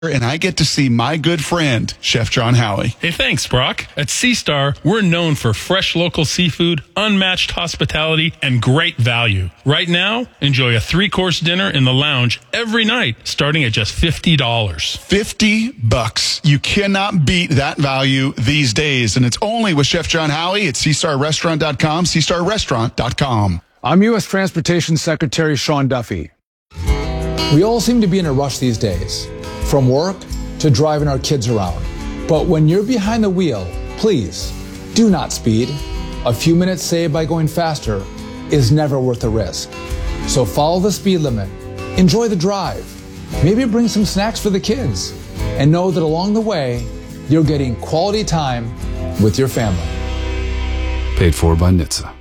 and I get to see my good friend, Chef John Howie. Hey, thanks, Brock. At Sea Star, we're known for fresh local seafood, unmatched hospitality, and great value. Right now, enjoy a 3-course dinner in the lounge every night, starting at just $50. $50. You cannot beat that value these days, and it's only with Chef John Howie at SeaStarRestaurant.com, SeaStarRestaurant.com. I'm U.S. Transportation Secretary Sean Duffy. We all seem to be in a rush these days, from work to driving our kids around. But when you're behind the wheel, please do not speed. A few minutes saved by going faster is never worth the risk. So follow the speed limit, enjoy the drive, maybe bring some snacks for the kids, and know that along the way, you're getting quality time with your family. Paid for by NHTSA.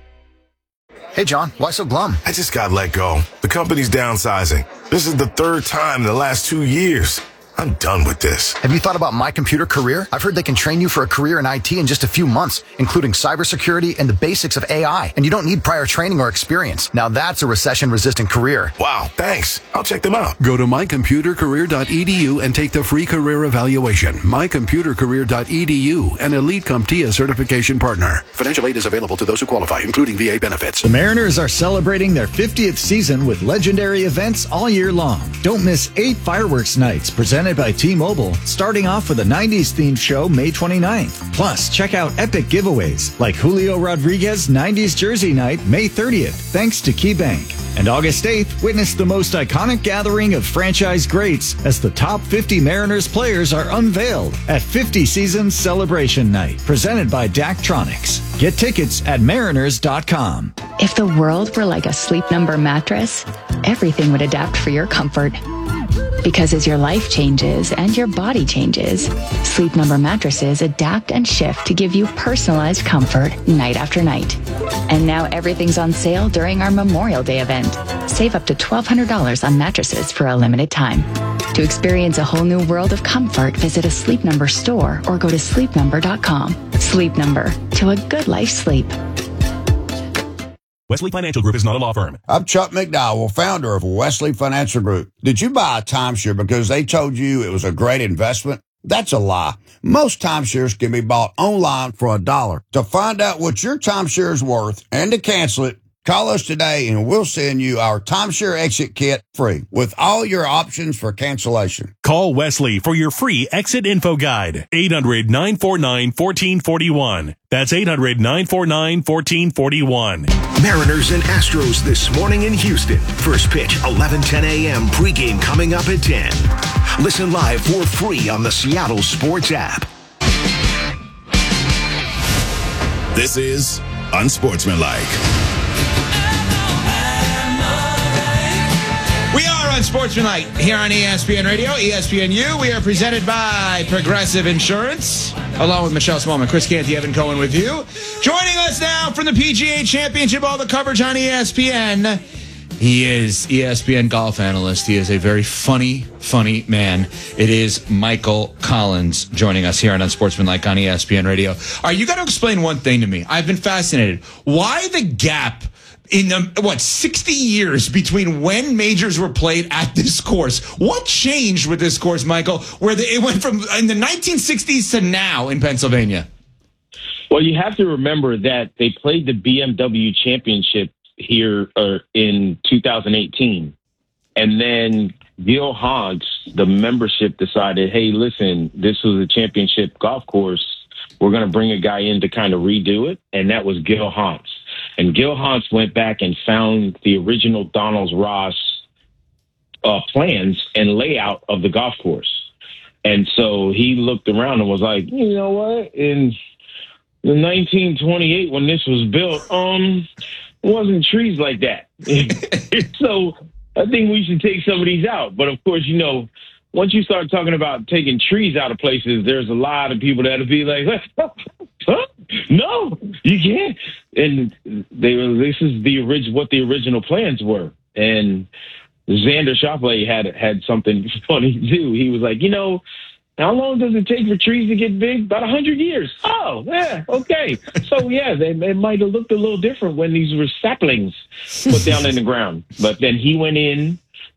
Hey, John, why so glum? I just got let go. The company's downsizing. This is the 3rd time in the last 2 years. I'm done with this. Have you thought about My Computer Career? I've heard they can train you for a career in IT in just a few months, including cybersecurity and the basics of AI. And you don't need prior training or experience. Now that's a recession-resistant career. Wow, thanks. I'll check them out. Go to mycomputercareer.edu and take the free career evaluation. Mycomputercareer.edu, an Elite CompTIA certification partner. Financial aid is available to those who qualify, including VA benefits. The Mariners are celebrating their 50th season with legendary events all year long. Don't miss 8 fireworks nights presented by T-Mobile, starting off with a 90s themed show May 29th. Plus, check out epic giveaways like Julio Rodriguez 90s Jersey Night May 30th, thanks to KeyBank. And August 8th, witness the most iconic gathering of franchise greats as the top 50 Mariners players are unveiled at 50 Seasons Celebration Night, presented by Daktronics. Get tickets at mariners.com. If the world were like a Sleep Number mattress, everything would adapt for your comfort. Because as your life changes and your body changes, Sleep Number mattresses adapt and shift to give you personalized comfort night after night. And now everything's on sale during our Memorial Day event. Save up to $1,200 on mattresses for a limited time. To experience a whole new world of comfort, visit a Sleep Number store or go to sleepnumber.com. Sleep Number, to a good life sleep. Wesley Financial Group is not a law firm. I'm Chuck McDowell, founder of Wesley Financial Group. Did you buy a timeshare because they told you it was a great investment? That's a lie. Most timeshares can be bought online for $1. To find out what your timeshare is worth and to cancel it, call us today and we'll send you our timeshare exit kit free with all your options for cancellation. Call Wesley for your free exit info guide. 800-949-1441. That's 800-949-1441. Mariners and Astros this morning in Houston. First pitch, 11:10 a.m. Pregame coming up at 10. Listen live for free on the Seattle Sports app. This is Unsportsmanlike. We are Unsportsmanlike here on ESPN Radio, ESPNU. We are presented by Progressive Insurance, along with Michelle Smallman, Chris Canty, Evan Cohen with you. Joining us now from the PGA Championship, all the coverage on ESPN. He is ESPN golf analyst. He is a very funny man. It is Michael Collins joining us here on Unsportsmanlike on ESPN Radio. All right, you got to explain one thing to me. I've been fascinated. Why the gap in the 60 years between when majors were played at this course? What changed with this course, Michael, where it went from in the 1960s to now in Pennsylvania? Well, you have to remember that they played the BMW Championship here in 2018, and then Gil Hans, the membership, decided, hey, listen, this was a championship golf course. We're going to bring a guy in to kind of redo it, and that was Gil Hans. And Gil Hans went back and found the original Donald Ross plans and layout of the golf course. And so he looked around and was like, you know what? In 1928, when this was built, it wasn't trees like that. So I think we should take some of these out. But, of course, once you start talking about taking trees out of places, there's a lot of people that'll be like, huh? No, you can't. And this is what the original plans were. And Xander Schauffele had something funny too. He was like, how long does it take for trees to get big? About 100 years. Oh, yeah, okay. So yeah, it might have looked a little different when these were saplings put down in the ground. But then he went in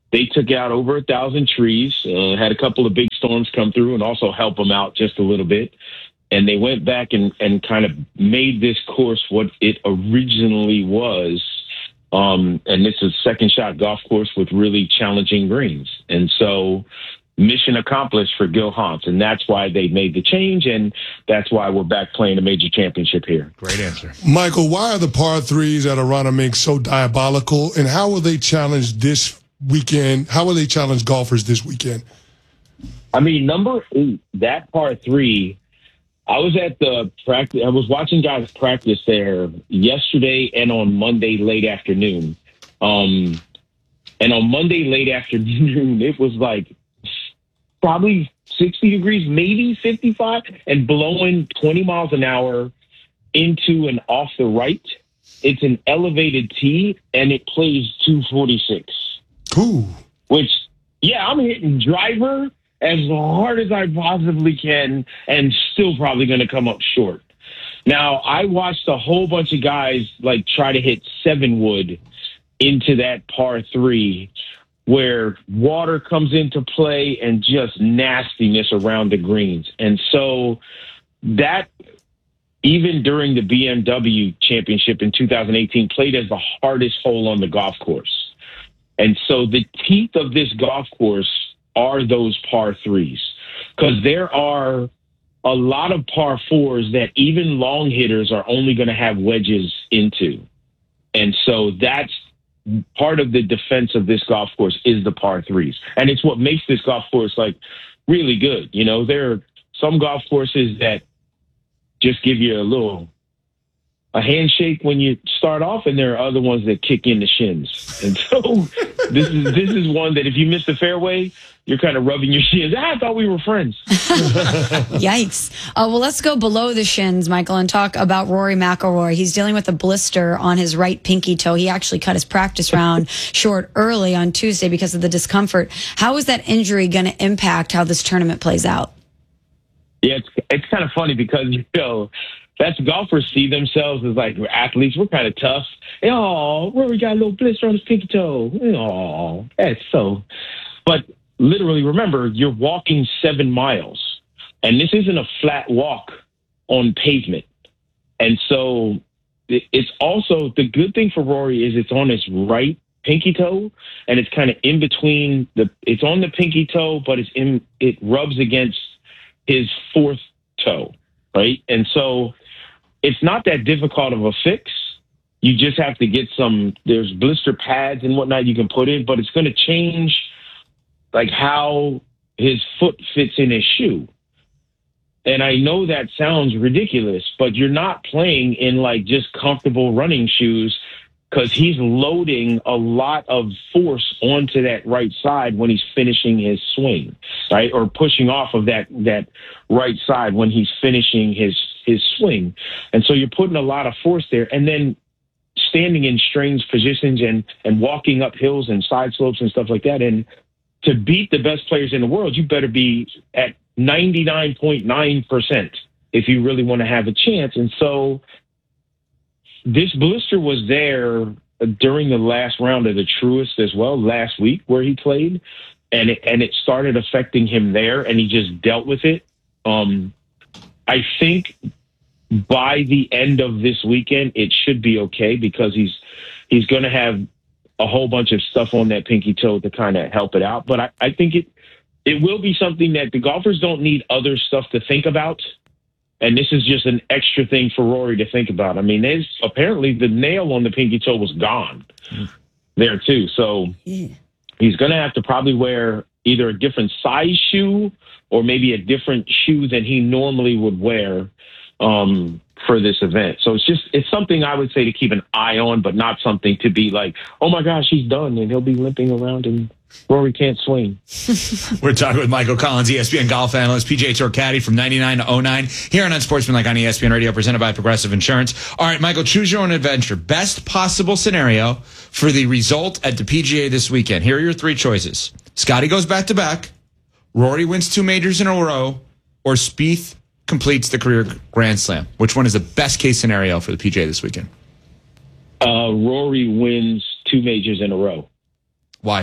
They took out over 1,000 trees, had a couple of big storms come through and also help them out just a little bit. And they went back and kind of made this course what it originally was. And it's a second shot golf course with really challenging greens. And so mission accomplished for Gil Hanse. And that's why they made the change. And that's why we're back playing a major championship here. Great answer. Michael, why are the par threes at Aronimink so diabolical? And how will they challenge this weekend? How will they challenge golfers this weekend? I mean, number 8, that par 3, I was at the practice. I was watching guys practice there yesterday and on Monday late afternoon. And on Monday late afternoon, it was like probably 60 degrees, maybe 55, and blowing 20 miles an hour into and off the right. It's an elevated tee, and it plays 246. Cool. Which, yeah, I'm hitting driver as hard as I possibly can and still probably going to come up short. Now, I watched a whole bunch of guys like try to hit 7-wood into that par 3 where water comes into play and just nastiness around the greens. And so that, even during the BMW Championship in 2018, played as the hardest hole on the golf course. And so the teeth of this golf course are those par 3s, because there are a lot of par 4s that even long hitters are only going to have wedges into. And so that's part of the defense of this golf course is the par 3s. And it's what makes this golf course like really good. You know, there are some golf courses that just give you a handshake when you start off, and there are other ones that kick in the shins. And so this is one that if you miss the fairway, you're kind of rubbing your shins. I thought we were friends. Yikes. Well, let's go below the shins, Michael, and talk about Rory McIlroy. He's dealing with a blister on his right pinky toe. He actually cut his practice round short early on Tuesday because of the discomfort. How is that injury going to impact how this tournament plays out? Yeah, it's kind of funny because, you know, that's golfers see themselves as like athletes. We're kind of tough. Oh, Rory got a little blister on his pinky toe. Oh, that's so. But literally, remember, you're walking 7 miles, and this isn't a flat walk on pavement. And so it's also, the good thing for Rory is it's on his right pinky toe, and it's kind of in between it's on the pinky toe, but it rubs against his 4th toe, right? And so it's not that difficult of a fix. You just have to get there's blister pads and whatnot you can put in, but it's going to change like how his foot fits in his shoe. And I know that sounds ridiculous, but you're not playing in like just comfortable running shoes, because he's loading a lot of force onto that right side when he's finishing his swing, right? Or pushing off of that right side when he's finishing his swing. And so you're putting a lot of force there, and then standing in strange positions and walking up hills and side slopes and stuff like that. And to beat the best players in the world, you better be at 99.9% if you really want to have a chance. And so this blister was there during the last round of the Truist as well, last week where he played, and it started affecting him there, and he just dealt with it. I think by the end of this weekend, it should be okay, because he's going to have a whole bunch of stuff on that pinky toe to kind of help it out. But I think it will be something that the golfers don't need other stuff to think about. And this is just an extra thing for Rory to think about. I mean, apparently the nail on the pinky toe was gone there too. So he's going to have to probably wear either a different size shoe or maybe a different shoe than he normally would wear for this event. So it's something I would say to keep an eye on, but not something to be like, oh my gosh, he's done, and he'll be limping around and Rory can't swing. We're talking with Michael Collins, ESPN golf analyst, PGA Tour caddy from 99 to 09, here on Unsportsmanlike on ESPN Radio, presented by Progressive Insurance. All right, Michael, choose your own adventure. Best possible scenario for the result at the PGA this weekend. Here are your 3 choices. Scotty goes back-to-back, Rory wins 2 majors in a row, or Spieth completes the career Grand Slam. Which one is the best case scenario for the PGA this weekend? Rory wins 2 majors in a row. Why?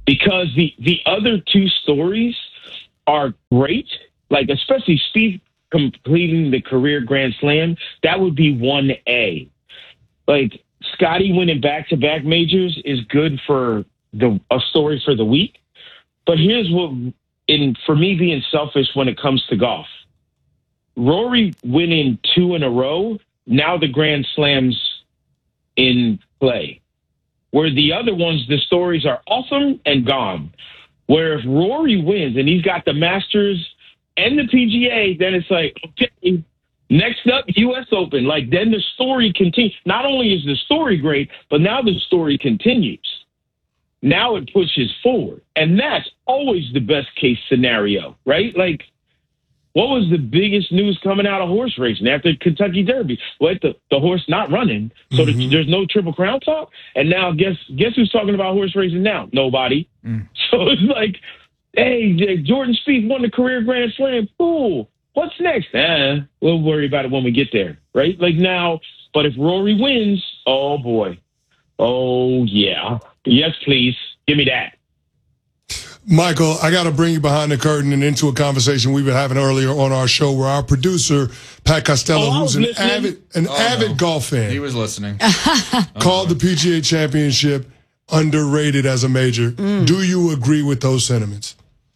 because the other two stories are great, like especially Spieth completing the career Grand Slam, that would be 1A. Like Scotty winning back-to-back majors is good for a story for the week. But here's what, for me being selfish when it comes to golf, Rory winning 2 in a row, now the Grand Slam's in play. Where the other ones, the stories are awesome and gone. Where if Rory wins and he's got the Masters and the PGA, then it's like, okay, next up, U.S. Open. Like, then the story continues. Not only is the story great, but now the story continues. Now it pushes forward. And that's always the best case scenario, right? Like, what was the biggest news coming out of horse racing after Kentucky Derby? Well, the horse not running, so there's no Triple Crown talk. And now guess who's talking about horse racing now? Nobody. So it's like, hey, Jordan Spieth won the career Grand Slam. Cool. What's next? We'll worry about it when we get there, right? Like now, but if Rory wins, oh boy. Oh yeah. Yes, please. Give me that. Michael, I got to bring you behind the curtain and into a conversation we've been having earlier on our show where our producer, Pat Costello, who's an avid golf fan. He was listening. Called the PGA Championship underrated as a major. Do you agree with those sentiments?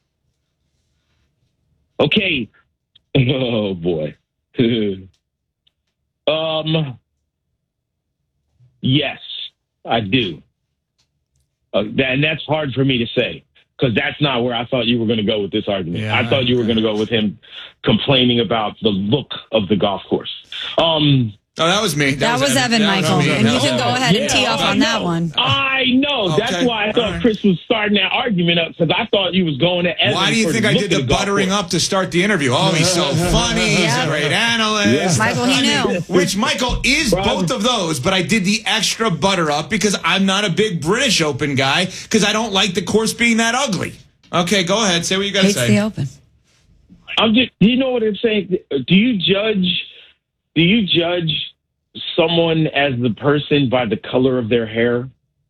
Okay. Oh, boy. Yes, I do. And that's hard for me to say. Because that's not where I thought you were going to go with this argument. Yeah, I thought you were going to go with him complaining about the look of the golf course. Oh, that was me. That was Evan, Michael. And you can go ahead and tee off on that one. I know. Okay. That's why I thought Chris was starting that argument up, because I thought you was going to Evan. Why do you think I did the buttering up to start the interview? Oh, he's so funny. He's a great analyst. Michael, he knew. Which Michael is both of those, but I did the extra butter up because I'm not a big British Open guy because I don't like the course being that ugly. Okay, go ahead. Say what you got to say. Hates the Open. You know what I'm saying? Do you judge someone as the person by the color of their hair?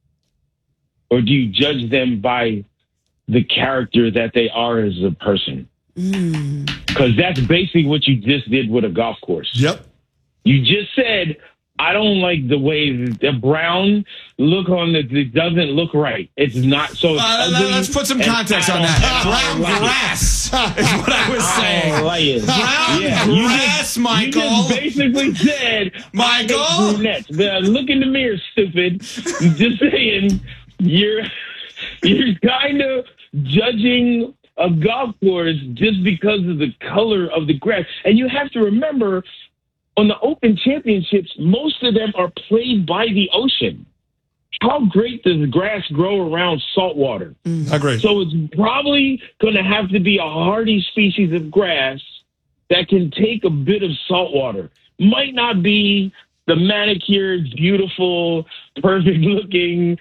Or do you judge them by the character that they are as a person? Because that's basically what you just did with a golf course. Yep. You just said, I don't like the way the brown look on it doesn't look right. It's not so. Let's put some context on that. Brown grass is what I was saying. Brown grass, Michael. You just basically said, Michael. Brunettes. Look in the mirror, stupid. Just saying, you're kind of judging a golf course just because of the color of the grass, and you have to remember. On the Open Championships, most of them are played by the ocean. How great does the grass grow around salt water? How great. So it's probably going to have to be a hardy species of grass that can take a bit of salt water. Might not be the manicured, beautiful, perfect looking.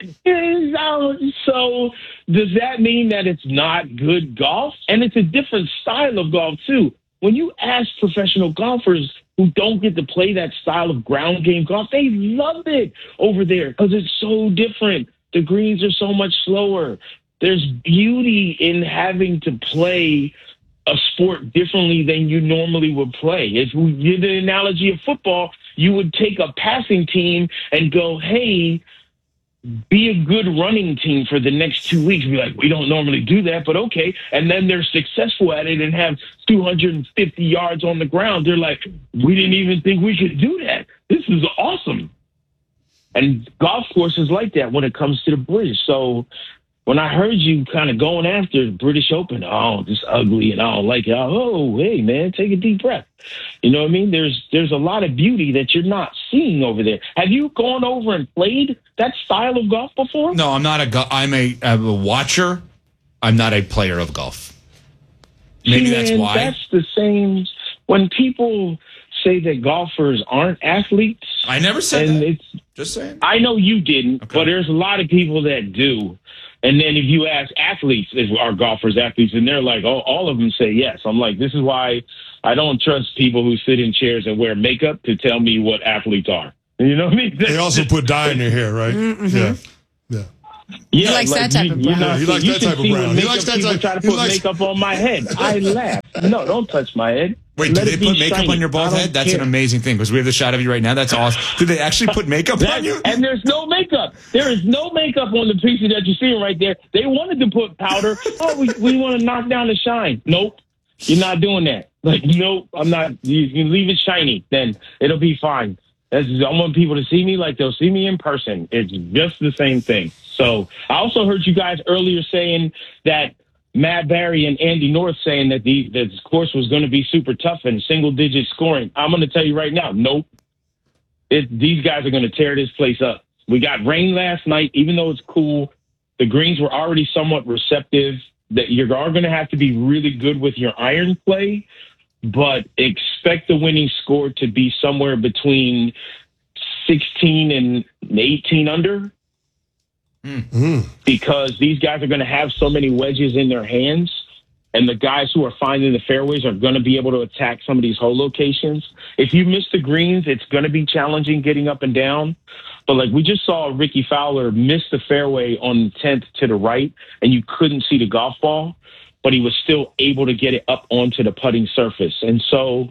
So does that mean that it's not good golf? And it's a different style of golf, too. When you ask professional golfers who don't get to play that style of ground game golf, they love it over there because it's so different. The greens are so much slower. There's beauty in having to play a sport differently than you normally would play. If we did the analogy of football, you would take a passing team and go, hey, be a good running team for the next 2 weeks. Be like, we don't normally do that, but okay. And then they're successful at it and have 250 yards on the ground. They're like, we didn't even think we could do that. This is awesome. And golf courses like that when it comes to the British. So when I heard you kind of going after the British Open, oh, this ugly and I don't like it. Oh, hey, man, take a deep breath. You know what I mean? There's a lot of beauty that you're not seeing over there. Have you gone over and played that style of golf before? No, I'm not I'm a watcher. I'm not a player of golf. Maybe that's why. That's the same. When people say that golfers aren't athletes. I never said that. Just saying. I know you didn't, but there's a lot of people that do. And then if you ask athletes, are golfers athletes? And they're like, oh, all of them say yes. I'm like, this is why I don't trust people who sit in chairs and wear makeup to tell me what athletes are. You know what I mean? They also put dye in their hair, right? Mm-hmm. Yeah. Yeah. Yeah, he likes that type of brown. He likes that type of brown. He likes that type. Try to put makeup on my head. I laugh. No, don't touch my head. Wait, do they put makeup on your bald head? That's an amazing thing because we have the shot of you right now. That's awesome. Did they actually put makeup on you? And there's no makeup. There is no makeup on the pieces that you're seeing right there. They wanted to put powder. Oh, we want to knock down the shine. Nope. You're not doing that. Like, nope, I'm not. You can leave it shiny. Then it'll be fine. I want people to see me like they'll see me in person. It's just the same thing. So I also heard you guys earlier saying that Matt Barry and Andy North saying that this course was going to be super tough and single-digit scoring. I'm going to tell you right now, nope. These guys are going to tear this place up. We got rain last night, even though it's cool. The greens were already somewhat receptive. That you are going to have to be really good with your iron play, but expect the winning score to be somewhere between 16 and 18 under. Mm-hmm. Because these guys are going to have so many wedges in their hands, and the guys who are finding the fairways are going to be able to attack some of these hole locations. If you miss the greens, it's going to be challenging getting up and down. But like we just saw Ricky Fowler miss the fairway on the 10th to the right, and you couldn't see the golf ball, but he was still able to get it up onto the putting surface. And so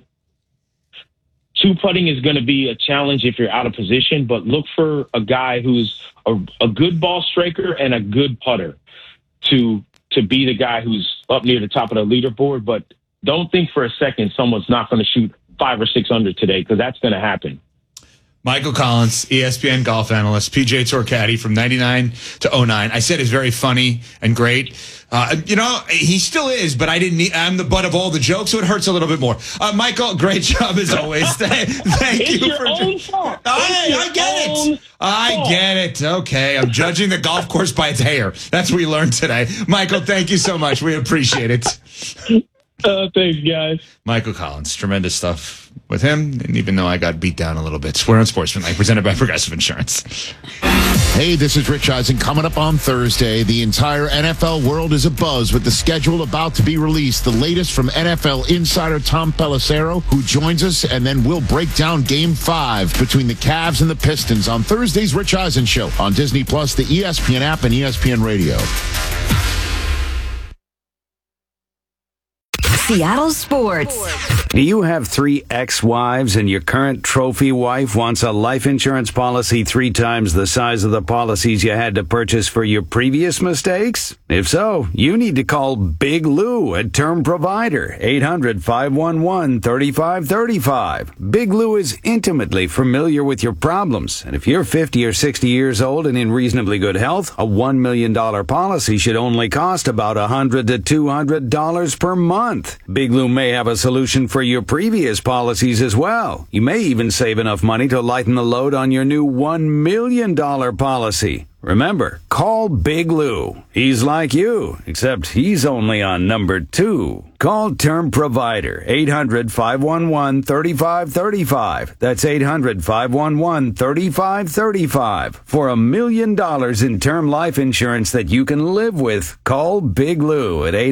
two putting is going to be a challenge if you're out of position, but look for a guy who's a good ball striker and a good putter to be the guy who's up near the top of the leaderboard. But don't think for a second someone's not going to shoot 5 or 6 under today, because that's going to happen. Michael Collins, ESPN golf analyst, PGA Tour caddy from 99 to 09. I said it's very funny and great. He still is, but I'm the butt of all the jokes, so it hurts a little bit more. Michael, great job as always. Thank you for own fault. I get it. Okay, I'm judging the golf course by its hair. That's what we learned today. Michael, thank you so much. We appreciate it. Thanks, guys. Michael Collins, tremendous stuff with him. And even though I got beat down a little bit, we're on Sportsmanlike, presented by Progressive Insurance. Hey, this is Rich Eisen. Coming up on Thursday, the entire NFL world is abuzz with the schedule about to be released. The latest from NFL insider Tom Pelissero, who joins us, and then we'll break down Game 5 between the Cavs and the Pistons on Thursday's Rich Eisen Show on Disney+, the ESPN app, and ESPN Radio. Seattle Sports. Do you have 3 ex-wives and your current trophy wife wants a life insurance policy 3 times the size of the policies you had to purchase for your previous mistakes? If so, you need to call Big Lou at Term Provider, 800-511-3535. Big Lou is intimately familiar with your problems, and if you're 50 or 60 years old and in reasonably good health, a $1 million policy should only cost about $100 to $200 per month. Big Lou may have a solution for your previous policies as well. You may even save enough money to lighten the load on your new $1 million policy. Remember, call Big Lou. He's like you, except he's only on number 2. Call Term Provider, 800-511-3535. That's 800-511-3535. For $1 million in term life insurance that you can live with, call Big Lou at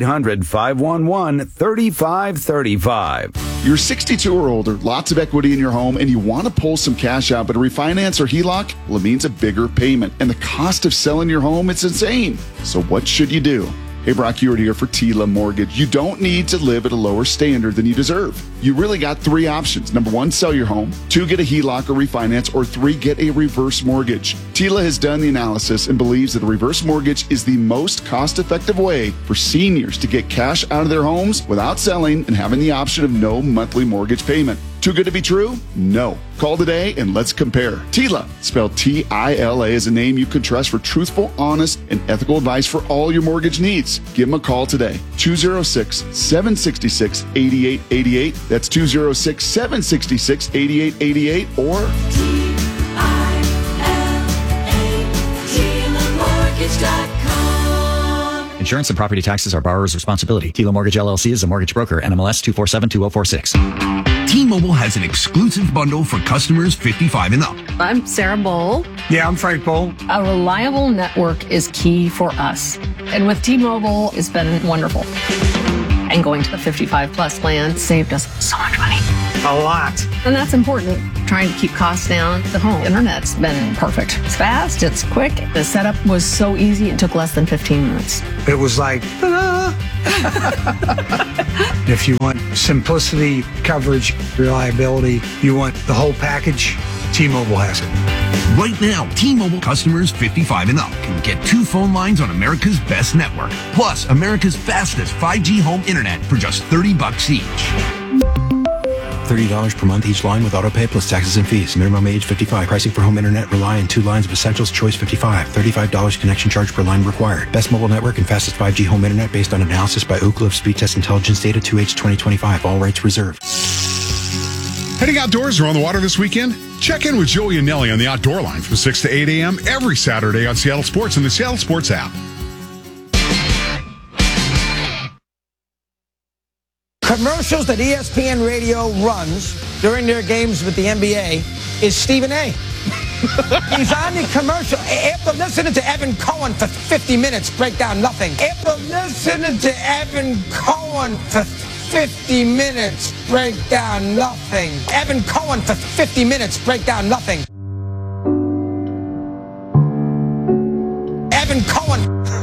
800-511-3535. You're 62 or older, lots of equity in your home, and you want to pull some cash out, but a refinance or HELOC, well, it means a bigger payment. And the cost of selling your home, it's insane. So what should you do? Hey, Brock Ewart here for Tila Mortgage. You don't need to live at a lower standard than you deserve. You really got 3 options. Number 1, sell your home. 2, get a HELOC or refinance. Or 3, get a reverse mortgage. Tila has done the analysis and believes that a reverse mortgage is the most cost-effective way for seniors to get cash out of their homes without selling and having the option of no monthly mortgage payment. Too good to be true? No. Call today and let's compare. Tila, spelled T-I-L-A, is a name you can trust for truthful, honest, and ethical advice for all your mortgage needs. Give them a call today. 206-766-8888. That's 206-766-8888 or TILA-mortgage.com. Insurance and property taxes are borrower's responsibility. Tila Mortgage LLC is a mortgage broker. NMLS 2472046. T-Mobile has an exclusive bundle for customers 55 and up. I'm Sarah Bowl. Yeah, I'm Frank Bowl. A reliable network is key for us. And with T-Mobile, it's been wonderful. And going to the 55 plus plan saved us so much money. A lot. And that's important. Trying to keep costs down. The home internet's been perfect. It's fast, it's quick. The setup was so easy, it took less than 15 minutes. It was like, ta-da! If you want simplicity, coverage, reliability, you want the whole package, T-Mobile has it. Right now, T-Mobile customers 55 and up can get 2 phone lines on America's best network, plus America's fastest 5G home internet for just $30 each. $30 per month each line with autopay plus taxes and fees. Minimum age 55. Pricing for home internet rely on 2 lines of Essentials Choice 55. $35 connection charge per line required. Best mobile network and fastest 5G home internet based on analysis by Ookla of Speed Test Intelligence data 2H 2025. All rights reserved. Heading outdoors or on the water this weekend? Check in with Joey and Nelly on the Outdoor Line from 6 to 8 a.m. every Saturday on Seattle Sports and the Seattle Sports app. Commercials that ESPN Radio runs during their games with the NBA is Stephen A. He's on the commercial. After listening to Evan Cohen for 50 minutes, break down nothing. After listening to Evan Cohen for 50 minutes, break down nothing. Evan Cohen for 50 minutes, break down nothing. Evan Cohen.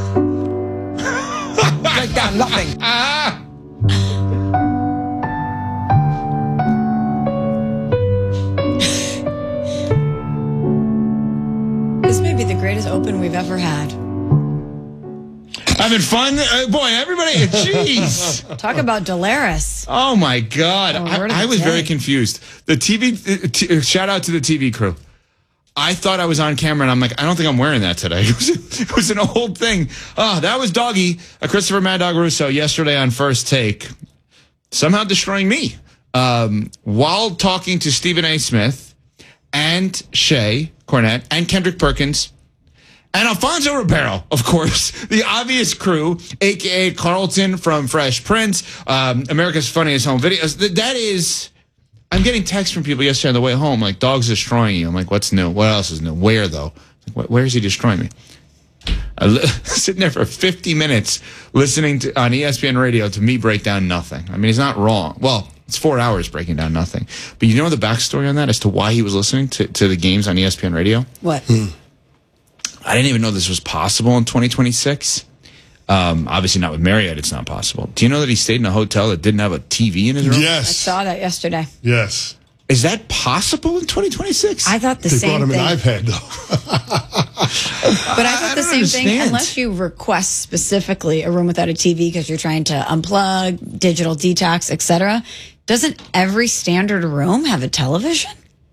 Break down nothing. This may be the greatest open we've ever had. Having fun? Boy, everybody, jeez. Talk about Dolaris. Oh, my God. I was very confused. The TV, shout out to the TV crew. I thought I was on camera, and I'm like, I don't think I'm wearing that today. It was an old thing. Oh, that was Doggy, Christopher Mad Dog Russo, yesterday on First Take, somehow destroying me while talking to Stephen A. Smith and Shay Cornett and Kendrick Perkins and Alfonso Ribeiro, of course, the obvious crew, a.k.a. Carlton from Fresh Prince, America's Funniest Home Videos. That is, I'm getting texts from people yesterday on the way home, like, Dog's destroying you. I'm like, what's new? What else is new? Where, though? Where is he destroying me? Sitting there for 50 minutes listening to on ESPN Radio to me break down nothing. I mean, he's not wrong. Well, it's 4 hours breaking down nothing. But you know the backstory on that as to why he was listening to the games on ESPN Radio? What? I didn't even know this was possible in 2026. Obviously not with Marriott, it's not possible. Do you know that he stayed in a hotel that didn't have a TV in his room? Yes. I saw that yesterday. Yes. Is that possible in 2026? I thought the They same brought him thing. an iPad, though. But I thought the same thing. understand. Unless you request specifically a room without a TV because you're trying to unplug, digital detox, etc., doesn't every standard room have a television?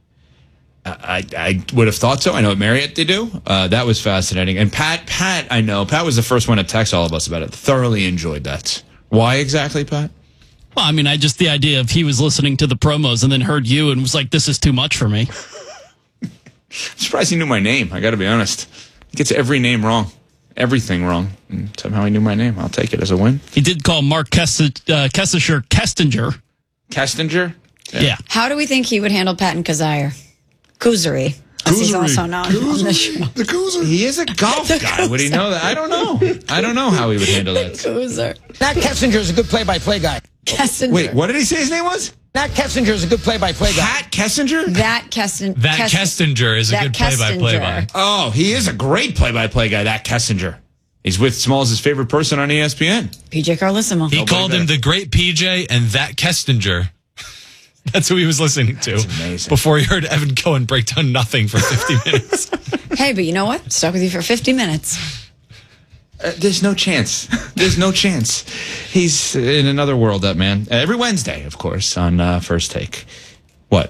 I would have thought so. I know at Marriott they do. That was fascinating. And Pat, I know. Pat was the first one to text all of us about it. Thoroughly enjoyed that. Why exactly, Pat? Well, I mean, the idea of he was listening to the promos and then heard you and was like, this is too much for me. I'm surprised he knew my name. I got to be honest. He gets every name wrong. Everything wrong. And somehow he knew my name. I'll take it as a win. He did call Mark Kessinger. Kestinger? Yeah. How do we think he would handle Patton Kazire? Kuzari, as he's also known on the show. The Koozer. He is a golf guy. Would he know that? I don't know. I don't know how he would handle that. Kuzar. Nat Kessinger is a good play-by-play guy. Kessinger. Wait, what did he say his name was? Nat Kessinger is a good play-by-play guy. Pat Kessinger? That Kessinger. That Kestinger is a good play-by-play guy. Oh, he is a great play-by-play guy, that Kessinger. He's with Smalls' favorite person on ESPN. PJ Carlissimo. He called him the great PJ and that Kestinger. That's who he was listening to before he heard Evan Cohen break down nothing for 50 minutes. Hey, but you know what? Stuck with you for 50 minutes. There's no chance. There's no chance. He's in another world, that man. Every Wednesday, of course, on First Take. What?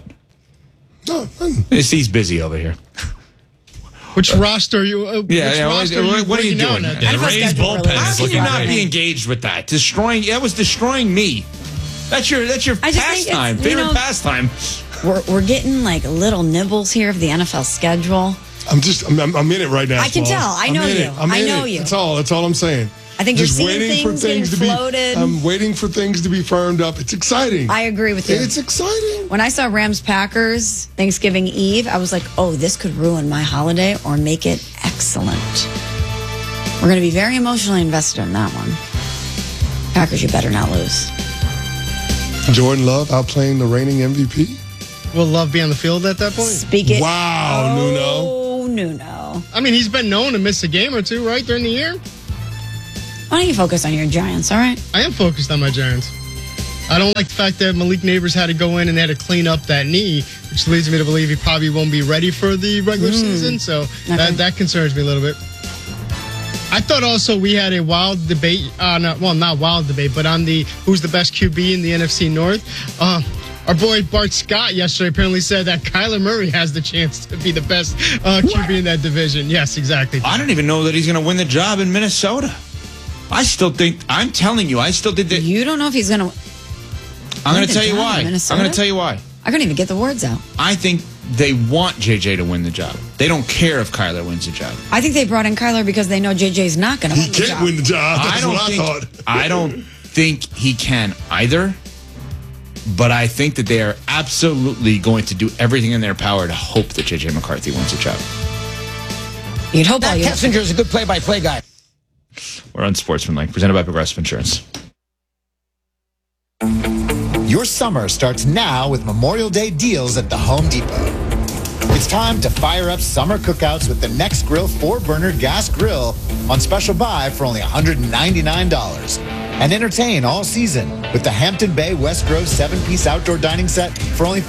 He's busy over here. Which roster are you? What are you doing? The Rays bullpen How is can you looking not great. be engaged with that? That was destroring me. That's your I just think pastime, it's, favorite pastime. We're getting like little nibbles here of the NFL schedule. I'm in it right now. I can Smalls. tell. I know you. I know you. That's all I'm saying. I think Just you're seeing waiting for things things getting to floated. I'm waiting for things to be firmed up. It's exciting. I agree with you. It's exciting. When I saw Rams Packers Thanksgiving Eve, I was like, oh, this could ruin my holiday or make it excellent. We're going to be very emotionally invested in that one. Packers, you better not lose. Jordan Love outplaying the reigning MVP. Will Love be on the field at that point? Speak it. Wow, Nuno. Oh, Nuno. I mean, he's been known to miss a game or two, right, during the year? Why don't you focus on your Giants, all right? I am focused on my Giants. I don't like the fact that Malik Neighbors had to go in and they had to clean up that knee, which leads me to believe he probably won't be ready for the regular season. So that concerns me a little bit. I thought also we had a wild debate, not wild debate, but on the who's the best QB in the NFC North. Our boy Bart Scott yesterday apparently said that Kyler Murray has the chance to be the best QB in that division. Yes, exactly. I don't even know that he's going to win the job in Minnesota. I'm telling you, I still think that. You don't know if he's going to. I'm going to tell you why. I'm going to tell you why. I couldn't even get the words out. I think they want JJ to win the job. They don't care if Kyler wins the job. I think they brought in Kyler because they know JJ's not going to win the job. He can't win the job. That's what I thought. I don't think he can either. But I think that they are absolutely going to do everything in their power to hope that JJ McCarthy wins the job. You'd hope that Kessinger is a good play-by-play guy. We're on Sportsmanlike, presented by Progressive Insurance. Your summer starts now with Memorial Day deals at the Home Depot. It's time to fire up summer cookouts with the Next Grill 4-burner gas grill on special buy for only $199. And entertain all season with the Hampton Bay West Grove 7-piece outdoor dining set for only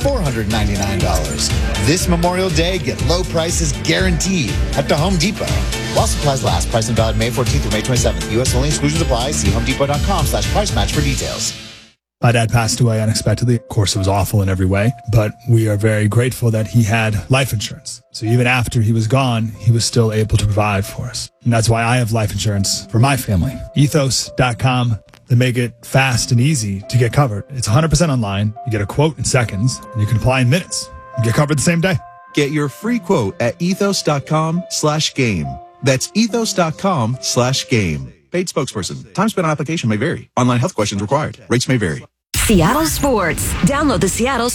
$499. This Memorial Day, get low prices guaranteed at the Home Depot. While supplies last, price and valid May 14th through May 27th. U.S. only, exclusions apply. See homedepot.com/price match for details. My dad passed away unexpectedly. Of course, it was awful in every way, but we are very grateful that he had life insurance. So even after he was gone, he was still able to provide for us. And that's why I have life insurance for my family. Ethos.com. They make it fast and easy to get covered. It's 100% online. You get a quote in seconds, and you can apply in minutes. You get covered the same day. Get your free quote at ethos.com/game. That's ethos.com/game. Paid spokesperson. Time spent on application may vary. Online health questions required. Rates may vary. Seattle Sports. Download the Seattle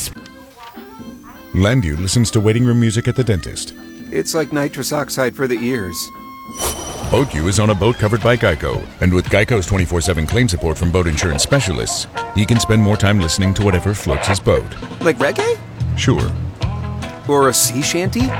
Lendu listens to waiting room music at the dentist. It's like nitrous oxide for the ears. BoatU is on a boat covered by Geico, and with Geico's 24/7 claim support from boat insurance specialists, he can spend more time listening to whatever floats his boat. Like reggae? Sure. Or a sea shanty?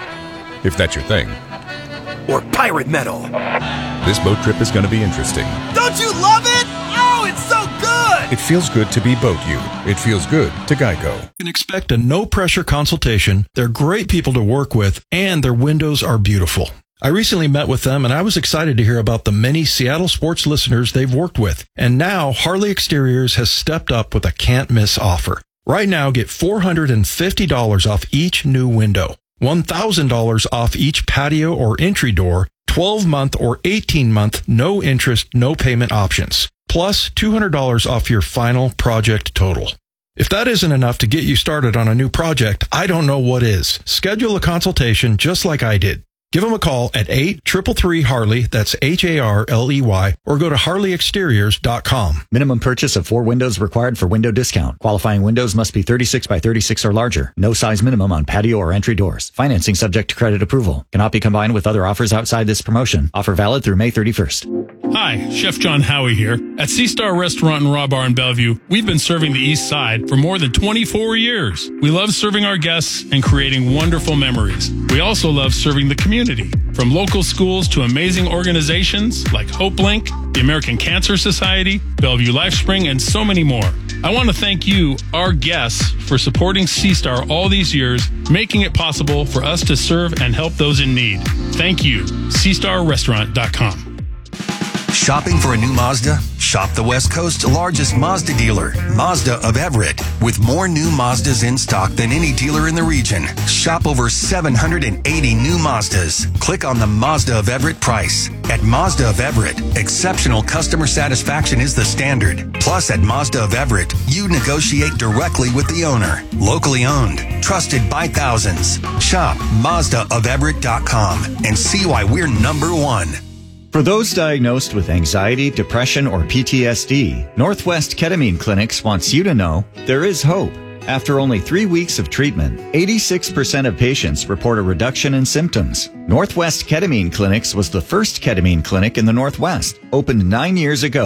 If that's your thing. Or pirate metal? This boat trip is going to be interesting. Don't you love it? Oh, it's so good! It feels good to be BoatU. It feels good to Geico. You can expect a no-pressure consultation. They're great people to work with, and their windows are beautiful. I recently met with them, and I was excited to hear about the many Seattle sports listeners they've worked with. And now Harley Exteriors has stepped up with a can't-miss offer. Right now, get $450 off each new window, $1,000 off each patio or entry door, 12-month or 18-month no interest, no payment options, plus $200 off your final project total. If that isn't enough to get you started on a new project, I don't know what is. Schedule a consultation just like I did. Give them a call at 833-HARLEY, that's HARLEY, or go to HarleyExteriors.com. Minimum purchase of 4 windows required for window discount. Qualifying windows must be 36 by 36 or larger. No size minimum on patio or entry doors. Financing subject to credit approval. Cannot be combined with other offers outside this promotion. Offer valid through May 31st. Hi, Chef John Howie here. At Sea Star Restaurant and Raw Bar in Bellevue, we've been serving the East Side for more than 24 years. We love serving our guests and creating wonderful memories. We also love serving the community, from local schools to amazing organizations like HopeLink, the American Cancer Society, Bellevue LifeSpring, and so many more. I want to thank you, our guests, for supporting Sea Star all these years, making it possible for us to serve and help those in need. Thank you. SeaStarRestaurant.com. Shopping for a new Mazda? Shop the West Coast's largest Mazda dealer, Mazda of Everett. With more new Mazdas in stock than any dealer in the region. Shop over 780 new Mazdas. Click on the Mazda of Everett price. At Mazda of Everett, exceptional customer satisfaction is the standard. Plus, at Mazda of Everett, you negotiate directly with the owner. Locally owned, trusted by thousands. Shop MazdaofEverett.com and see why we're number one. For those diagnosed with anxiety, depression, or PTSD, Northwest Ketamine Clinics wants you to know there is hope. After only 3 weeks of treatment, 86% of patients report a reduction in symptoms. Northwest Ketamine Clinics was the first ketamine clinic in the Northwest, opened 9 years ago.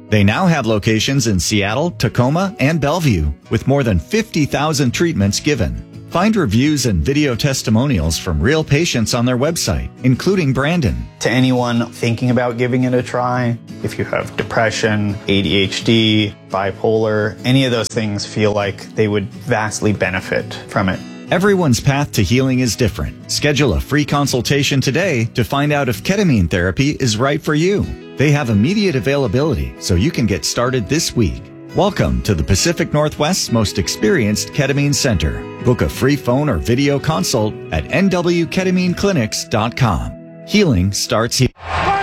They now have locations in Seattle, Tacoma, and Bellevue, with more than 50,000 treatments given. Find reviews and video testimonials from real patients on their website, including Brandon. To anyone thinking about giving it a try, if you have depression, ADHD, bipolar, any of those things feel like they would vastly benefit from it. Everyone's path to healing is different. Schedule a free consultation today to find out if ketamine therapy is right for you. They have immediate availability, so you can get started this week. Welcome to the Pacific Northwest's most experienced ketamine center. Book a free phone or video consult at nwketamineclinics.com. Healing starts here.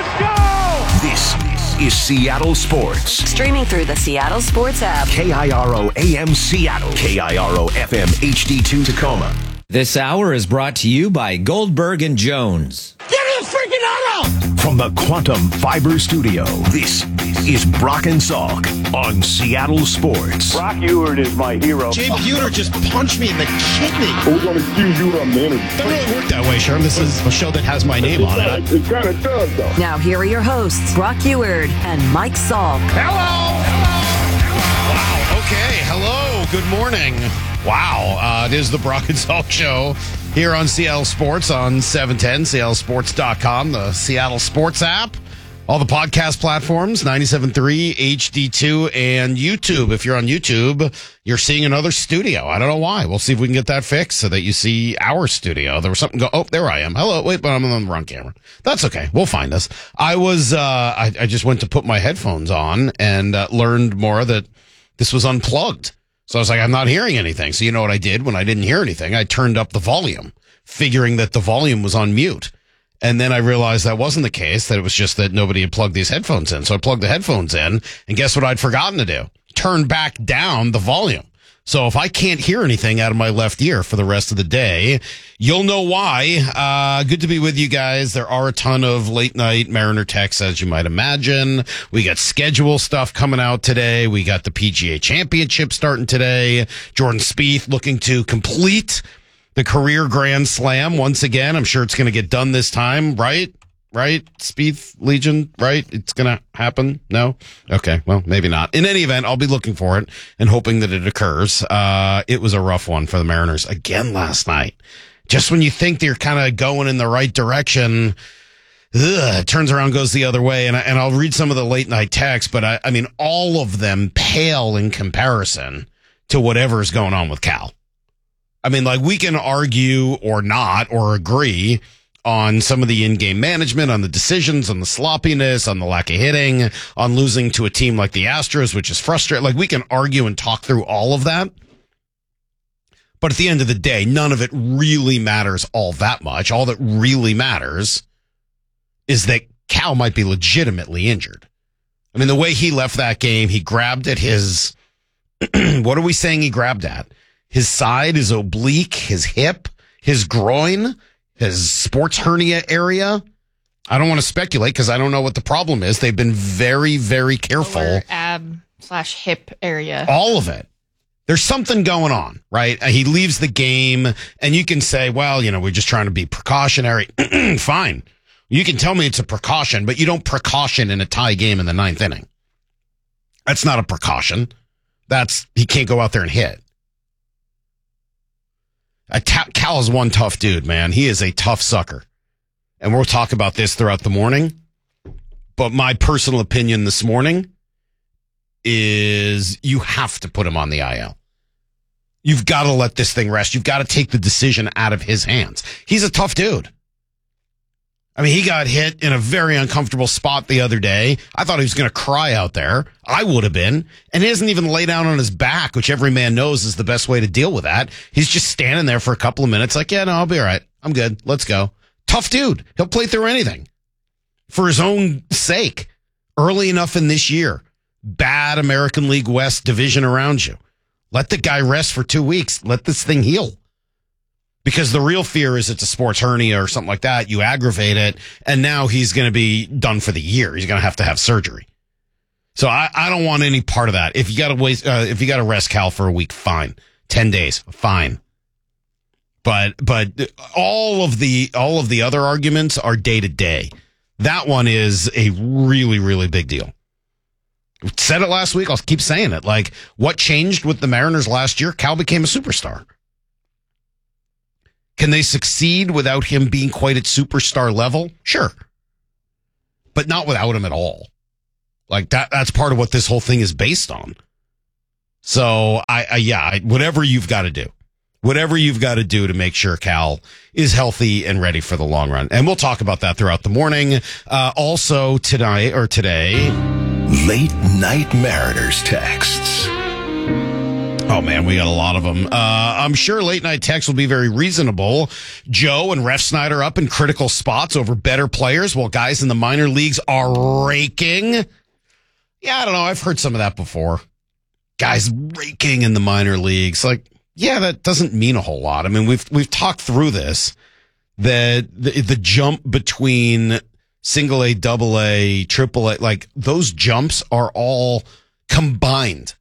This is Seattle Sports. Streaming through the Seattle Sports app. KIRO AM Seattle. KIRO FM HD2 Tacoma. This hour is brought to you by Goldberg and Jones. Get his freaking auto! From the Quantum Fiber Studio, this is Brock and Salk on Seattle Sports. Brock Ewert is my hero. Jay Buhner just punched me in the kidney. We're going to accuse you of manager. Doesn't really work that way, Sherm. This is a show that has my name on it. It kind of does, though. Now here are your hosts, Brock Ewert and Mike Salk. Hello! Wow, okay. Hello, good morning. Wow, it is the Brock and Salk Show here on Seattle Sports on 710, seattlesports.com, the Seattle Sports app, all the podcast platforms, 97.3, HD2, and YouTube. If you're on YouTube, you're seeing another studio. I don't know why. We'll see if we can get that fixed so that you see our studio. There was something oh, there I am. Hello, wait, but I'm on the wrong camera. That's okay. We'll find us. I just went to put my headphones on and learned more that this was unplugged. So I was like, I'm not hearing anything. So you know what I did when I didn't hear anything? I turned up the volume, figuring that the volume was on mute. And then I realized that wasn't the case, that it was just that nobody had plugged these headphones in. So I plugged the headphones in, and guess what I'd forgotten to do? Turn back down the volume. So if I can't hear anything out of my left ear for the rest of the day, you'll know why. Good to be with you guys. There are a ton of late night Mariner texts, as you might imagine. We got schedule stuff coming out today. We got the PGA Championship starting today. Jordan Spieth looking to complete the career Grand Slam once again. I'm sure it's going to get done this time, right? Right? Spieth Legion, right? It's going to happen? No? Okay, well, maybe not. In any event, I'll be looking for it and hoping that it occurs. It was a rough one for the Mariners again last night. Just when you think they're kind of going in the right direction, it turns around, goes the other way. And I'll read some of the late night texts, but I mean, all of them pale in comparison to whatever's going on with Cal. I mean, like, we can argue or not or agree on some of the in-game management, on the decisions, on the sloppiness, on the lack of hitting, on losing to a team like the Astros, which is frustrating. Like, we can argue and talk through all of that. But at the end of the day, none of it really matters all that much. All that really matters is that Cal might be legitimately injured. I mean, the way he left that game, he grabbed at his, what are we saying he grabbed at? His side, his oblique, his hip, his groin, his sports hernia area. I don't want to speculate because I don't know what the problem is. They've been very, very careful. Lower ab/hip area. All of it. There's something going on, right? He leaves the game, and you can say, well, you know, we're just trying to be precautionary. Fine. You can tell me it's a precaution, but you don't precaution in a tie game in the ninth inning. That's not a precaution. He can't go out there and hit. Cal is one tough dude, man. He is a tough sucker. And we'll talk about this throughout the morning. But my personal opinion this morning is you have to put him on the IL. You've got to let this thing rest. You've got to take the decision out of his hands. He's a tough dude. I mean, he got hit in a very uncomfortable spot the other day. I thought he was going to cry out there. I would have been. And he doesn't even lay down on his back, which every man knows is the best way to deal with that. He's just standing there for a couple of minutes like, yeah, no, I'll be all right. I'm good. Let's go. Tough dude. He'll play through anything for his own sake. Early enough in this year. Bad American League West division around you. Let the guy rest for 2 weeks. Let this thing heal. Because the real fear is it's a sports hernia or something like that. You aggravate it, and now he's going to be done for the year. He's going to have surgery. So I don't want any part of that. If you got to rest Cal for a week, fine. 10 days, fine. But all of the other arguments are day to day. That one is a really, really big deal. Said it last week. I'll keep saying it. Like, what changed with the Mariners last year? Cal became a superstar. Can they succeed without him being quite at superstar level? Sure. But not without him at all. Like, that's part of what this whole thing is based on. So, whatever you've got to do. Whatever you've got to do to make sure Cal is healthy and ready for the long run. And we'll talk about that throughout the morning. Also today, Late Night Mariners texts. Oh, man, we got a lot of them. I'm sure late night texts will be very reasonable. Joe and Ref Snyder up in critical spots over better players while guys in the minor leagues are raking. Yeah, I don't know. I've heard some of that before. Guys raking in the minor leagues. Like, yeah, that doesn't mean a whole lot. I mean, we've talked through this, that the jump between single A, double A, triple A, like those jumps are all combined,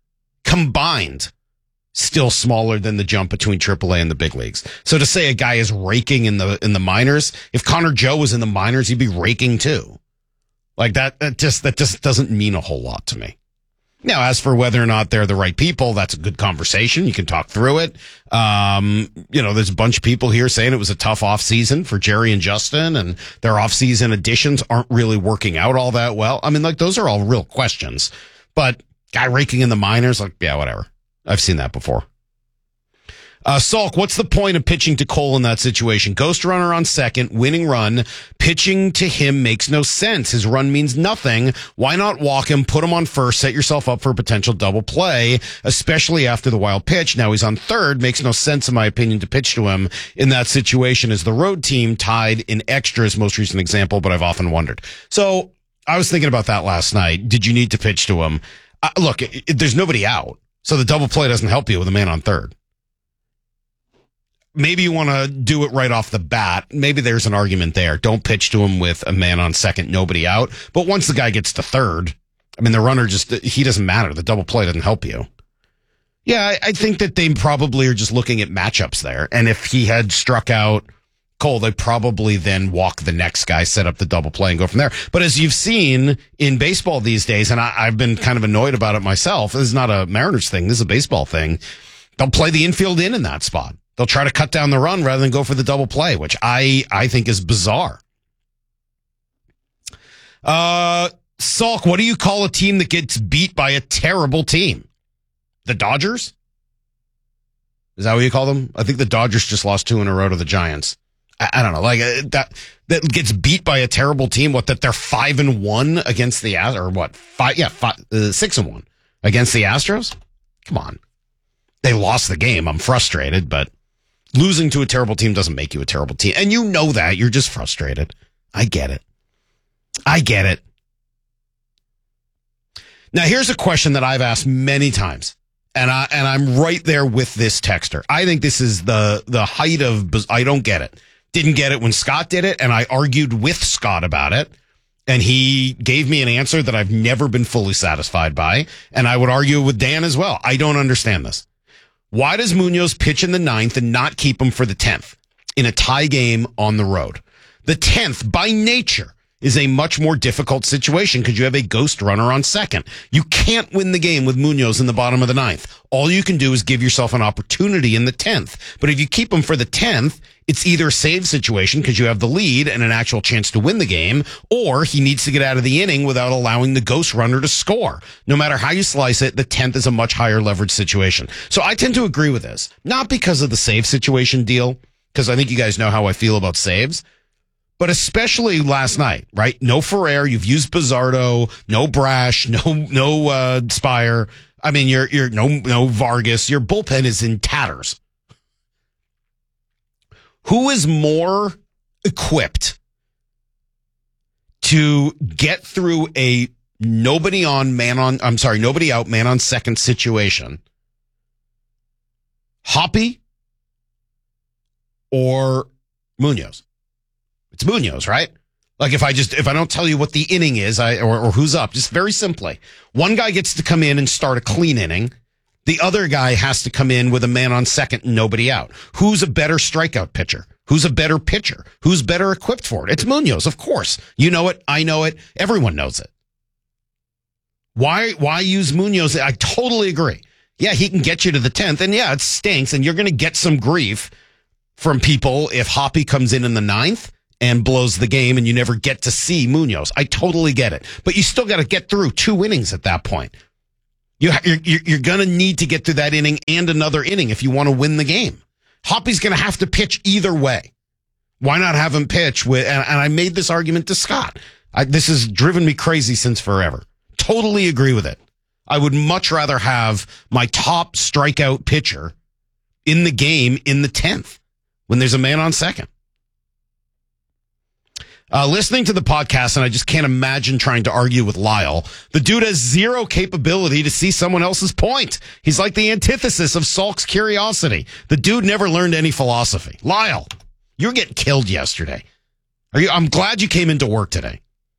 still smaller than the jump between triple A and the big leagues. So to say a guy is raking in the minors, if Connor Joe was in the minors, he'd be raking too. Like that just doesn't mean a whole lot to me. Now, as for whether or not they're the right people, that's a good conversation. You can talk through it. There's a bunch of people here saying it was a tough offseason for Jerry and Justin, and their offseason additions aren't really working out all that well. I mean, like, those are all real questions. But guy raking in the minors, like, yeah, whatever. I've seen that before. Salk, what's the point of pitching to Cole in that situation? Ghost runner on second, winning run. Pitching to him makes no sense. His run means nothing. Why not walk him, put him on first, set yourself up for a potential double play, especially after the wild pitch. Now he's on third. Makes no sense, in my opinion, to pitch to him in that situation. Is the road team tied in extras? Most recent example, but I've often wondered. So I was thinking about that last night. Did you need to pitch to him? Look, there's nobody out, so the double play doesn't help you with a man on third. Maybe you want to do it right off the bat. Maybe there's an argument there. Don't pitch to him with a man on second, nobody out. But once the guy gets to third, I mean, the runner he doesn't matter. The double play doesn't help you. Yeah, I think that they probably are just looking at matchups there. And if he had struck out Cole, they'd probably then walk the next guy, set up the double play, and go from there. But as you've seen in baseball these days, and I've been kind of annoyed about it myself, this is not a Mariners thing, this is a baseball thing. They'll play the infield in that spot. They'll try to cut down the run rather than go for the double play, which I think is bizarre. Salk, what do you call a team that gets beat by a terrible team? The Dodgers? Is that what you call them? I think the Dodgers just lost 2 in a row to the Giants. I don't know. Like that gets beat by a terrible team. What, that they're 5-1 against the Astros, or what? 6-1 against the Astros? Come on. They lost the game. I'm frustrated, but losing to a terrible team doesn't make you a terrible team. And you know that. You're just frustrated. I get it. Now, here's a question that I've asked many times, and I'm right there with this texter. I think this is the height of, I don't get it. Didn't get it when Scott did it, and I argued with Scott about it, and he gave me an answer that I've never been fully satisfied by, and I would argue with Dan as well. I don't understand this. Why does Munoz pitch in the 9th and not keep him for the 10th in a tie game on the road? The 10th, by nature, is a much more difficult situation because you have a ghost runner on second. You can't win the game with Munoz in the bottom of the 9th. All you can do is give yourself an opportunity in the 10th. But if you keep him for the 10th, it's either a save situation because you have the lead and an actual chance to win the game, or he needs to get out of the inning without allowing the ghost runner to score. No matter how you slice it, the 10th is a much higher leverage situation. So I tend to agree with this, not because of the save situation deal, because I think you guys know how I feel about saves, but especially last night, right? No Ferrer, you've used Bizzardo, no Brash, no Spire. I mean, you're no Vargas. Your bullpen is in tatters. Who is more equipped to get through a nobody out, man on second situation? Hoppy or Munoz? It's Munoz, right? Like if I don't tell you what the inning is, or who's up, just very simply, one guy gets to come in and start a clean inning. The other guy has to come in with a man on second and nobody out. Who's a better strikeout pitcher? Who's a better pitcher? Who's better equipped for it? It's Munoz, of course. You know it. I know it. Everyone knows it. Why use Munoz? I totally agree. Yeah, he can get you to the 10th, and yeah, it stinks, and you're going to get some grief from people if Hoppy comes in the 9th and blows the game and you never get to see Munoz. I totally get it. But you still got to get through 2 innings at that point. You're going to need to get through that inning and another inning if you want to win the game. Hoppy's going to have to pitch either way. Why not have him pitch with, and I made this argument to Scott. This has driven me crazy since forever. Totally agree with it. I would much rather have my top strikeout pitcher in the game in the 10th when there's a man on second. Listening to the podcast, and I just can't imagine trying to argue with Lyle. The dude has zero capability to see someone else's point. He's like the antithesis of Salk's curiosity. The dude never learned any philosophy. Lyle, you're getting killed yesterday. I'm glad you came into work today.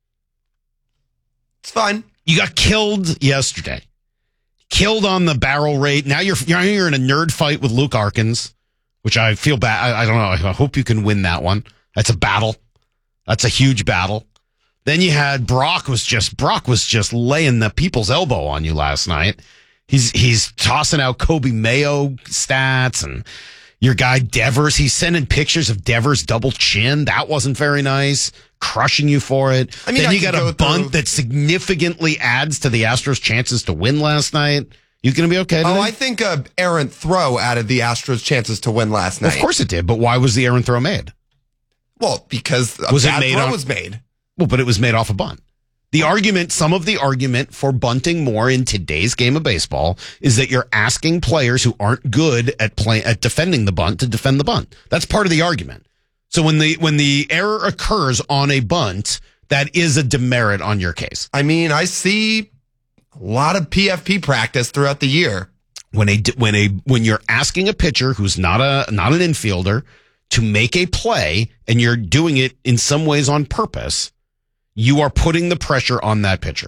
It's fine. You got killed yesterday. Killed on the barrel rate. Now you're in a nerd fight with Luke Arkins, which I feel bad. I don't know. I hope you can win that one. That's a battle. That's a huge battle. Then you had Brock was just laying the people's elbow on you last night. He's tossing out Kobe Mayo stats, and your guy Devers, he's sending pictures of Devers' double chin. That wasn't very nice. Crushing you for it. I mean, then you got a bunt that significantly adds to the Astros' chances to win last night. You going to be okay today? Oh, I think an errant throw added the Astros' chances to win last night. Of course it did, but why was the errant throw made? Well, because a bad throw was made. Well, but it was made off a bunt. Some of the argument for bunting more in today's game of baseball is that you're asking players who aren't good at defending the bunt to defend the bunt. That's part of the argument. So when the error occurs on a bunt, that is a demerit on your case. I mean, I see a lot of PFP practice throughout the year. When you're asking a pitcher who's not an infielder to make a play, and you're doing it in some ways on purpose, you are putting the pressure on that pitcher.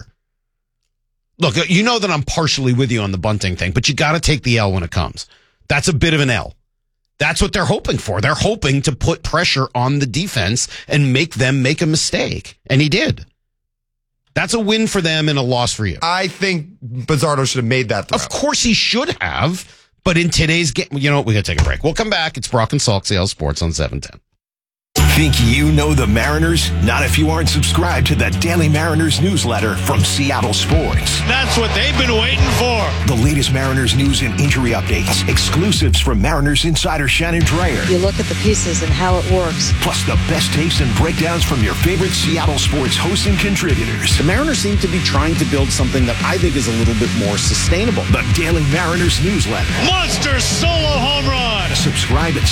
Look, you know that I'm partially with you on the bunting thing, but you got to take the L when it comes. That's a bit of an L. That's what they're hoping for. They're hoping to put pressure on the defense and make them make a mistake. And he did. That's a win for them and a loss for you. I think Bizzardo should have made that throw. Of course he should have. But in today's game, you know what? We got to take a break. We'll come back. It's Brock and Salk, Seattle Sports on 710. Think you know the Mariners? Not if you aren't subscribed to the Daily Mariners newsletter from Seattle Sports. That's what they've been waiting for. The latest Mariners news and injury updates, exclusives from Mariners insider Shannon Dreyer. You look at the pieces and how it works. Plus the best takes and breakdowns from your favorite Seattle Sports hosts and contributors. The Mariners seem to be trying to build something that I think is a little bit more sustainable. The Daily Mariners newsletter. Monster solo home run. Subscribe at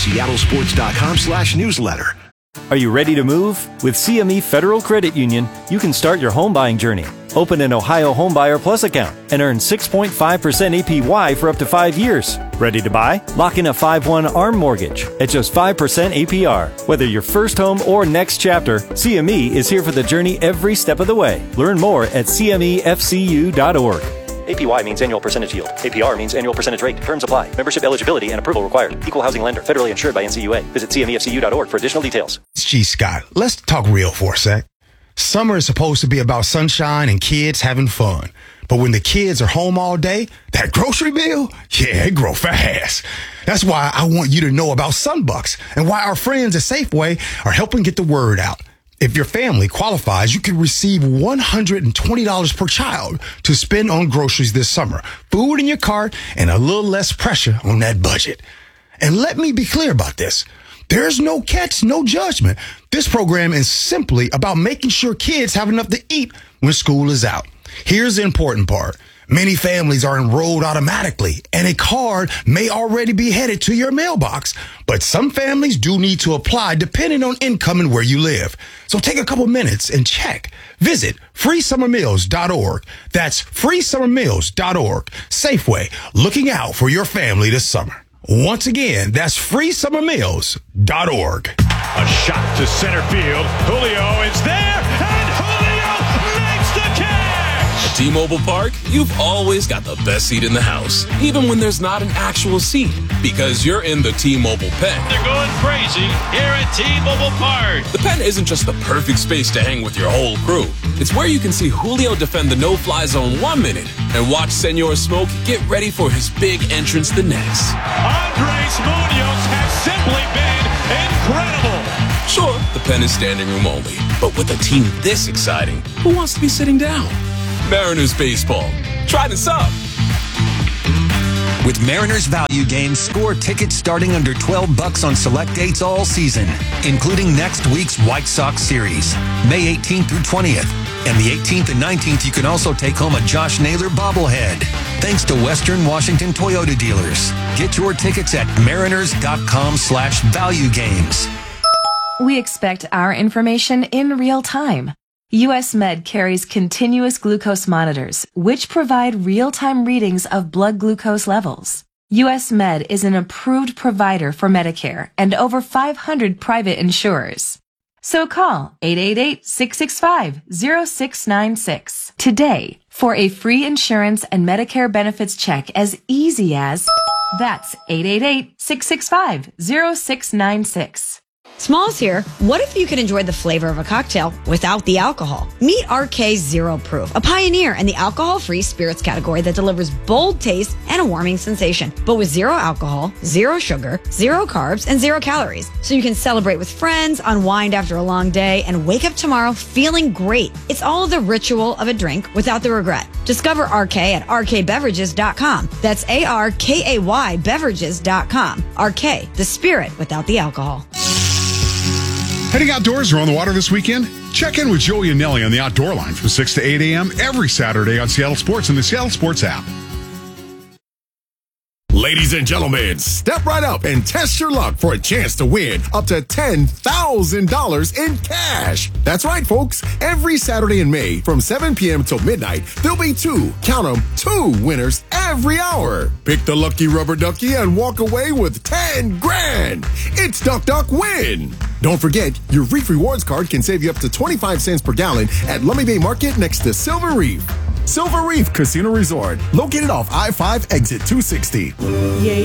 seattlesports.com/newsletter. Are you ready to move? With CME Federal Credit Union, you can start your home buying journey. Open an Ohio Homebuyer Plus account and earn 6.5% APY for up to 5 years. Ready to buy? Lock in a 5/1 ARM mortgage at just 5% APR. Whether your first home or next chapter, CME is here for the journey every step of the way. Learn more at cmefcu.org. APY means annual percentage yield. APR means annual percentage rate. Terms apply. Membership eligibility and approval required. Equal housing lender. Federally insured by NCUA. Visit cmefcu.org for additional details. Gee, Scott, let's talk real for a sec. Summer is supposed to be about sunshine and kids having fun. But when the kids are home all day, that grocery bill, yeah, it grow fast. That's why I want you to know about Sunbucks and why our friends at Safeway are helping get the word out. If your family qualifies, you can receive $120 per child to spend on groceries this summer, food in your cart, and a little less pressure on that budget. And let me be clear about this. There's no catch, no judgment. This program is simply about making sure kids have enough to eat when school is out. Here's the important part. Many families are enrolled automatically, and a card may already be headed to your mailbox. But some families do need to apply depending on income and where you live. So take a couple minutes and check. Visit freesummermeals.org. That's freesummermeals.org. Safeway, looking out for your family this summer. Once again, that's freesummermeals.org. A shot to center field. Julio is there, and Julio makes the catch! T-Mobile Park, you've always got the best seat in the house, even when there's not an actual seat, because you're in the T-Mobile pen. They're going crazy here at T-Mobile Park. The pen isn't just the perfect space to hang with your whole crew. It's where you can see Julio defend the no-fly zone 1 minute and watch Senor Smoke get ready for his big entrance the next. Andres Munoz has simply been incredible. Sure, the pen is standing room only, but with a team this exciting, who wants to be sitting down? Mariners baseball. Try this out. With Mariners Value Games, score tickets starting under $12 on select dates all season, including next week's White Sox series, May 18th through 20th. And the 18th and 19th, you can also take home a Josh Naylor bobblehead. Thanks to Western Washington Toyota dealers. Get your tickets at mariners.com/valuegames. We expect our information in real time. US Med carries continuous glucose monitors, which provide real-time readings of blood glucose levels. US Med is an approved provider for Medicare and over 500 private insurers. So call 888-665-0696 today for a free insurance and Medicare benefits check as easy as... That's 888-665-0696. Smalls here. What if you could enjoy the flavor of a cocktail without the alcohol? Meet RK Zero Proof, a pioneer in the alcohol-free spirits category that delivers bold taste and a warming sensation, but with zero alcohol, zero sugar, zero carbs, and zero calories. So you can celebrate with friends, unwind after a long day, and wake up tomorrow feeling great. It's all the ritual of a drink without the regret. Discover RK at rkbeverages.com. That's ARKAY beverages.com. RK, the spirit without the alcohol. Heading outdoors or on the water this weekend? Check in with Joey and Nelly on the Outdoor Line from 6 to 8 a.m. every Saturday on Seattle Sports and the Seattle Sports app. Ladies and gentlemen, step right up and test your luck for a chance to win up to $10,000 in cash. That's right, folks. Every Saturday in May from 7 p.m. till midnight, there'll be two winners every hour. Pick the lucky rubber ducky and walk away with 10 grand. It's Duck Duck Win. Don't forget, your Reef Rewards card can save you up to 25 cents per gallon at Lummi Bay Market next to Silver Reef. Silver Reef Casino Resort, located off I-5 exit 260. Yeah.